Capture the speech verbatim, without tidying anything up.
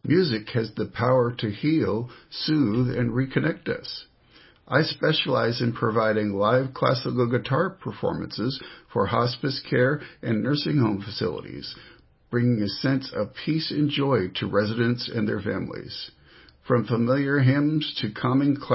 Music has the power to heal, soothe, and reconnect us. I specialize in providing live classical guitar performances for hospice care and nursing home facilities, bringing a sense of peace and joy to residents and their families. From familiar hymns to calming